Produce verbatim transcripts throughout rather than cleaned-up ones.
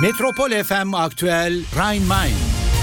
Metropol F M Aktüel Rhein-Main.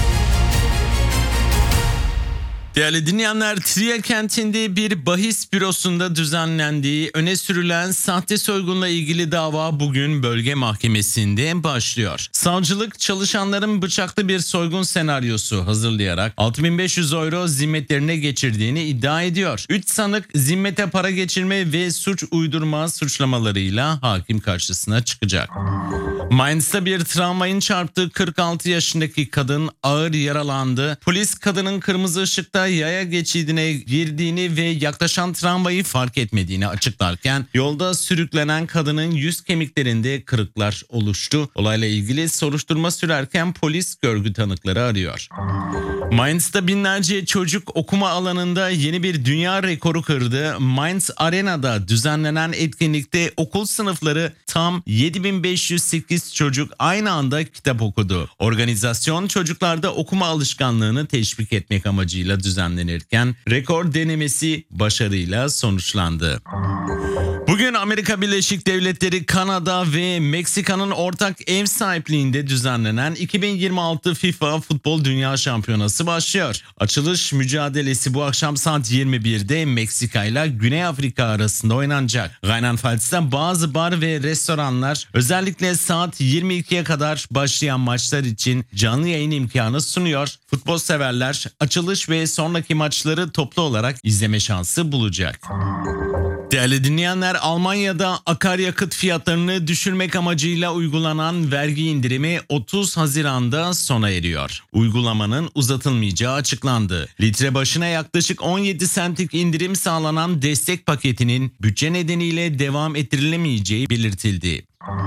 Değerli dinleyenler, Trier kentinde bir bahis bürosunda düzenlendiği öne sürülen sahte soygunla ilgili dava bugün bölge mahkemesinde başlıyor. Savcılık çalışanların bıçaklı bir soygun senaryosu hazırlayarak altı bin beş yüz euro zimmetlerine geçirdiğini iddia ediyor. üç sanık zimmete para geçirme ve suç uydurma suçlamalarıyla hakim karşısına çıkacak. Mainz'ta bir tramvayın çarptığı kırk altı yaşındaki kadın ağır yaralandı. Polis kadının kırmızı ışıkta yaya geçidine girdiğini ve yaklaşan tramvayı fark etmediğini açıklarken yolda sürüklenen kadının yüz kemiklerinde kırıklar oluştu. Olayla ilgili soruşturma sürerken polis görgü tanıkları arıyor. Mainz'ta binlerce çocuk okuma alanında yeni bir dünya rekoru kırdı. Mainz Arena'da düzenlenen etkinlikte okul sınıfları tam yedi bin beş yüz sekiz çocuk aynı anda kitap okudu. Organizasyon çocuklarda okuma alışkanlığını teşvik etmek amacıyla düzenlenirken rekor denemesi başarıyla sonuçlandı. Bugün Amerika Birleşik Devletleri, Kanada ve Meksika'nın ortak ev sahipliğinde düzenlenen iki bin yirmi altı FIFA Futbol Dünya Şampiyonası başlıyor. Açılış mücadelesi bu akşam saat yirmi birde Meksika ile Güney Afrika arasında oynanacak. Rheinland-Pfalz'da bazı bar ve restoranlar özellikle saat yirmi ikiye kadar başlayan maçlar için canlı yayın imkanı sunuyor. Futbol severler açılış ve sonraki maçları toplu olarak izleme şansı bulacak. Değerli dinleyenler, Almanya'da akaryakıt fiyatlarını düşürmek amacıyla uygulanan vergi indirimi otuz Haziran'da sona eriyor. Uygulamanın uzatılmayacağı açıklandı. Litre başına yaklaşık on yedi sentlik indirim sağlanan destek paketinin bütçe nedeniyle devam ettirilemeyeceği belirtildi.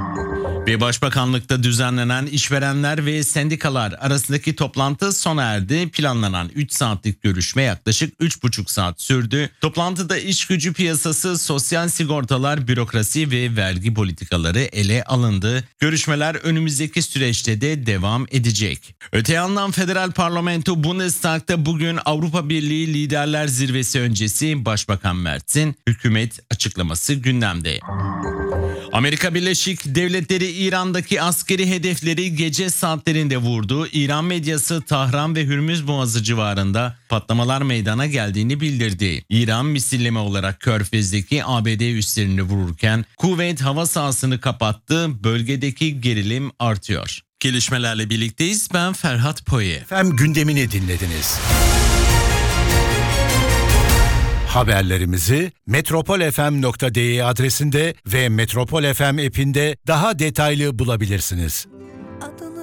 Ve Başbakanlıkta düzenlenen işverenler ve sendikalar arasındaki toplantı sona erdi. Planlanan üç saatlik görüşme yaklaşık üç buçuk saat sürdü. Toplantıda iş gücü piyasası, sosyal sigortalar, bürokrasi ve vergi politikaları ele alındı. Görüşmeler önümüzdeki süreçte de devam edecek. Öte yandan Federal Parlamento Bundestag'da bugün Avrupa Birliği Liderler Zirvesi öncesi Başbakan Merz'in hükümet açıklaması gündemde. Amerika Birleşik Devletleri İran'daki askeri hedefleri gece saatlerinde vurdu. İran medyası Tahran ve Hürmüz Boğazı civarında patlamalar meydana geldiğini bildirdi. İran misilleme olarak Körfez'deki A B D üslerini vururken Kuveyt hava sahasını kapattı. Bölgedeki gerilim artıyor. Gelişmelerle birlikteyiz. Ben Ferhat Poye. Efendim, gündemini dinlediniz. Haberlerimizi metropol f m nokta d e adresinde ve Metropol F M app'inde daha detaylı bulabilirsiniz.